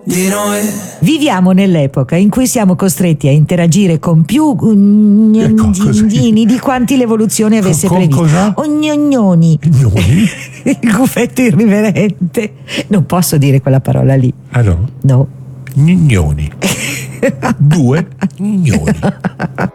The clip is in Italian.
di noi. Viviamo nell'epoca in cui siamo costretti a interagire con più gnognini di quanti l'evoluzione avesse previsto. Cosa? Ognognoni. Gnoni? Il gufetto irriverente. Non posso dire quella parola lì. Ah no? No. Gnoni. 2 gnoni.